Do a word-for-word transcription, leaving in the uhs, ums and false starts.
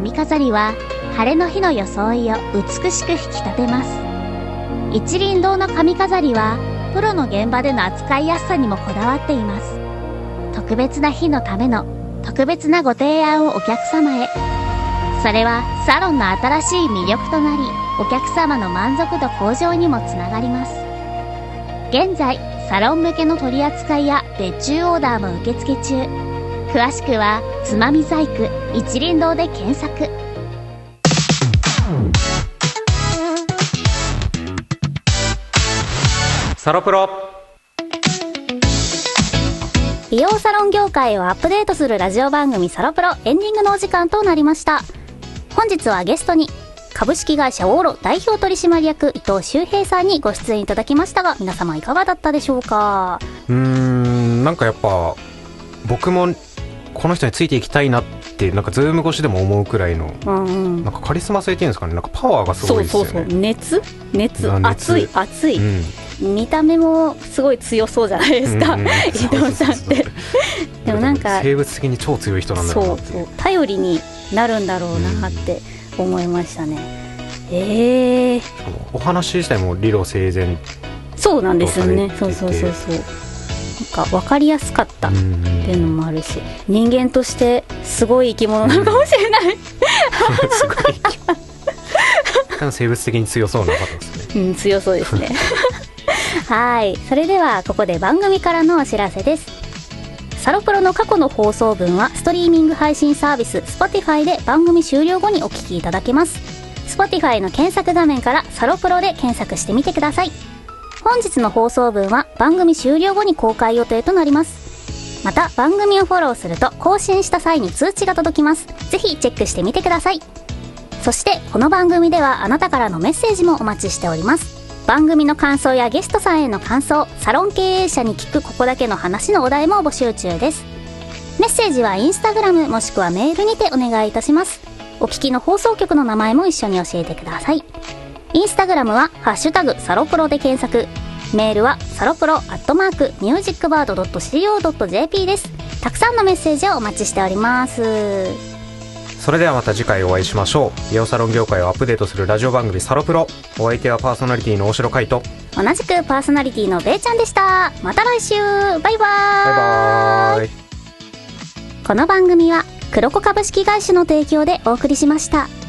髪飾りは晴れの日の装いを美しく引き立てます。一輪堂の髪飾りはプロの現場での扱いやすさにもこだわっています。特別な日のための特別なご提案をお客様へ。それはサロンの新しい魅力となり、お客様の満足度向上にもつながります。現在サロン向けの取り扱いや別注オーダーも受付中。詳しくはつまみ細工一輪堂で検索。 サロプロ。 美容サロン業界をアップデートするラジオ番組サロプロ、エンディングのお時間となりました。本日はゲストに株式会社オーロ代表取締役伊藤修平さんにご出演いただきましたが、皆様いかがだったでしょうか？ うーんなんかやっぱ僕もこの人についていきたいなってなんかズーム越しでも思うくらいの、うんうん、なんかカリスマ性っていうんですかね、なんかパワーがすごいですよね。 そうそうそう、熱熱熱熱い熱い、うん、見た目もすごい強そうじゃないですか、うんうん、伊藤さんってでもなんか生物的に超強い人なんだろうなって。 そうそう、頼りになるんだろうなって思いましたね、うん、えー、 お話自体も理路整然。 そうなんですよね。そうそうそうそう、なんか分かりやすかったっていうのもあるし、人間としてすごい生き物なのかもしれない、うん、すごい生き生物的に強そうな方ですね、 うん、強そうですねはい、それではここで番組からのお知らせです。サロプロの過去の放送分はストリーミング配信サービス Spotify で番組終了後にお聞きいただけます。 Spotify の検索画面からサロプロで検索してみてください。本日の放送分は番組終了後に公開予定となります。また番組をフォローすると更新した際に通知が届きます。ぜひチェックしてみてください。そしてこの番組ではあなたからのメッセージもお待ちしております。番組の感想やゲストさんへの感想、サロン経営者に聞くここだけの話のお題も募集中です。メッセージはインスタグラムもしくはメールにてお願いいたします。お聞きの放送局の名前も一緒に教えてください。インスタグラムはハッシュタグサロプロで検索、メールはサロプロアットマークミュージックバードドットシーオードットジェーピー です。たくさんのメッセージをお待ちしております。 それではまた次回お会いしましょう。美容サロン業界をアップデートするラジオ番組サロプロ。お相手はパーソナリティの大城海斗、 同じくパーソナリティのべーちゃんでした。また来週、バイバーイ。バイバーイ。この番組は黒子株式会社の提供でお送りしました。